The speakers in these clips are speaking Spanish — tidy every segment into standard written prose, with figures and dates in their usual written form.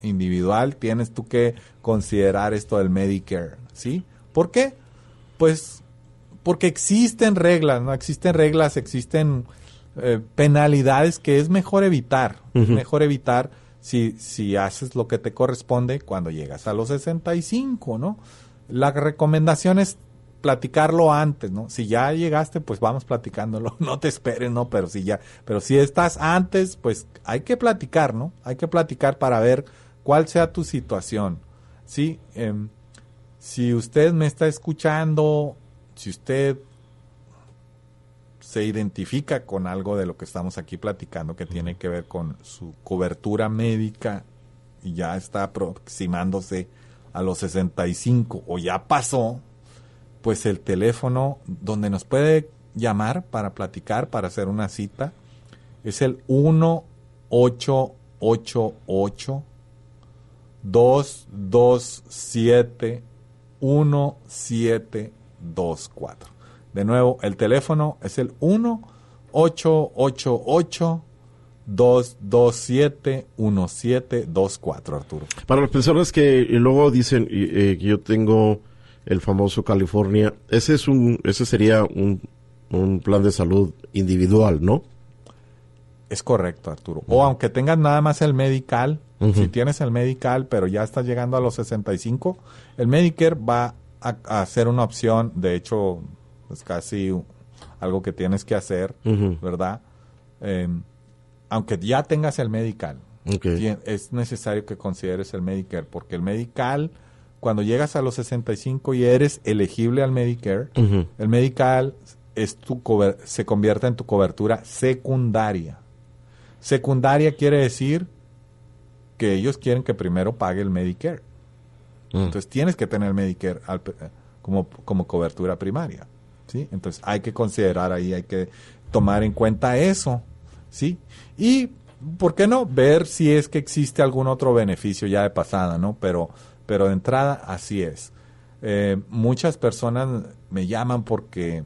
individual, tienes tú que considerar esto del Medicare, ¿sí? ¿Por qué? Pues porque existen reglas, ¿no? Existen penalidades que es mejor evitar. Es mejor evitar si haces lo que te corresponde cuando llegas a los 65, ¿no? La recomendación es platicarlo antes, ¿no? Si ya llegaste, pues vamos platicándolo, no te esperes, ¿no? Pero si estás antes, pues hay que platicar, ¿no? Hay que platicar para ver cuál sea tu situación, ¿sí? Si usted me está escuchando, si usted se identifica con algo de lo que estamos aquí platicando que tiene que ver con su cobertura médica y ya está aproximándose a los 65 o ya pasó, pues el teléfono donde nos puede llamar para platicar, para hacer una cita, es el 1-888-227-1724. De nuevo, el teléfono es el 1-888-227-1724, Arturo. Para las personas que luego dicen que yo tengo el famoso California, ese sería un plan de salud individual, ¿no? Es correcto, Arturo. O aunque tengas nada más el medical, si tienes el medical, pero ya estás llegando a los 65, el Medicare va a ser una opción. De hecho, es casi algo que tienes que hacer, ¿verdad? Aunque ya tengas el medical, es necesario que consideres el Medicare, porque el medical, cuando llegas a los 65 y eres elegible al Medicare, el medical se convierte en tu cobertura secundaria. Secundaria quiere decir que ellos quieren que primero pague el Medicare. Entonces tienes que tener el Medicare como cobertura primaria, ¿sí? Entonces hay que considerar ahí, hay que tomar en cuenta eso, ¿sí? Y, ¿por qué no? Ver si es que existe algún otro beneficio ya de pasada, ¿no? Pero de entrada así es. Muchas personas me llaman porque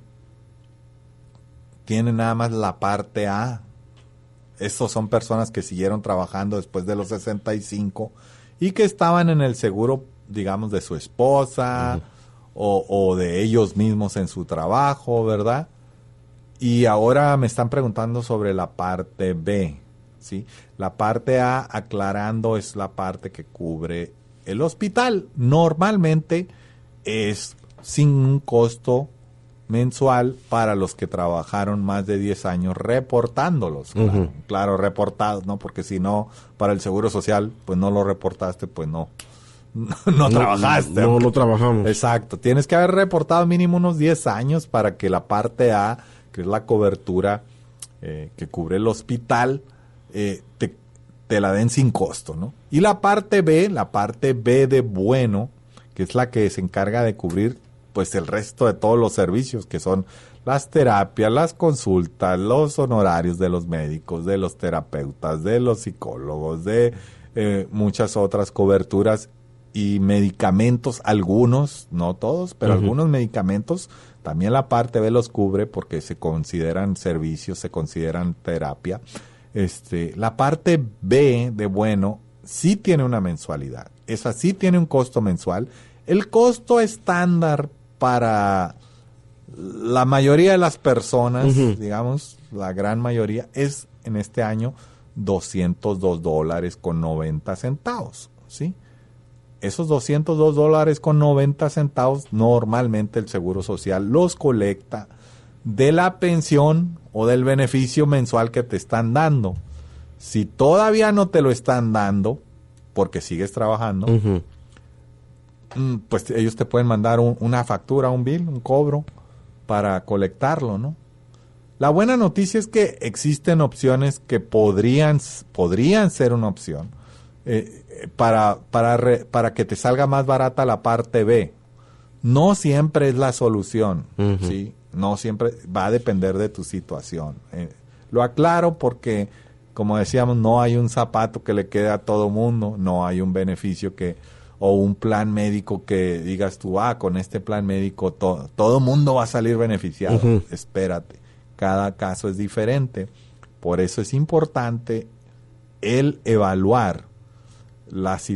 tienen nada más la parte A. Estos son personas que siguieron trabajando después de los 65 y que estaban en el seguro, digamos, de su esposa o de ellos mismos en su trabajo, ¿verdad? Y ahora me están preguntando sobre la parte B, ¿sí? La parte A, aclarando, es la parte que cubre el hospital. Normalmente es sin un costo mensual para los que trabajaron más de 10 años reportándolos. Claro, reportados, ¿no? Porque si no, para el Seguro Social, pues no lo reportaste, pues no trabajaste. No trabajamos. Exacto. Tienes que haber reportado mínimo unos 10 años para que la parte A, que es la cobertura que cubre el hospital, te la den sin costo, ¿no? Y la parte B de bueno, que es la que se encarga de cubrir pues el resto de todos los servicios, que son las terapias, las consultas, los honorarios de los médicos, de los terapeutas, de los psicólogos, de muchas otras coberturas y medicamentos, algunos, no todos, pero algunos medicamentos, también la parte B los cubre porque se consideran servicios, se consideran terapia. La parte B de bueno sí tiene una mensualidad, esa sí tiene un costo mensual. El costo estándar para la mayoría de las personas, digamos, la gran mayoría, es en este año $202.90, ¿sí? Esos $202.90 normalmente el Seguro Social los colecta de la pensión o del beneficio mensual que te están dando. Si todavía no te lo están dando, porque sigues trabajando, pues ellos te pueden mandar una factura, un bill, un cobro para colectarlo, ¿no? La buena noticia es que existen opciones que podrían ser una opción para que te salga más barata la parte B. No siempre es la solución, ¿sí? No siempre va a depender de tu situación. Lo aclaro porque, como decíamos, no hay un zapato que le quede a todo mundo, no hay un beneficio o un plan médico que digas tú, con este plan médico todo mundo va a salir beneficiado. Espérate, cada caso es diferente. Por eso es importante el evaluar la